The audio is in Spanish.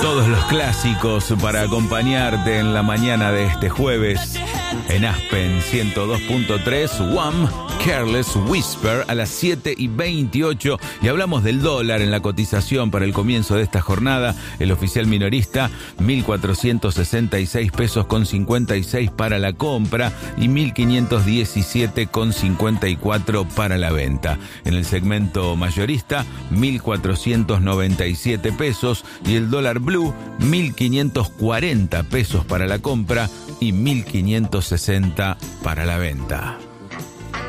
Todos los clásicos para acompañarte en la mañana de este jueves. En Aspen 102.3, Wham! Careless Whisper a las 7:28. Y hablamos del dólar en la cotización para el comienzo de esta jornada. El oficial minorista, 1.466 pesos con 56 para la compra y 1.517 con 54 para la venta. En el segmento mayorista, 1.497 pesos y el dólar blue, 1.540 pesos para la compra y 1.560 para la venta.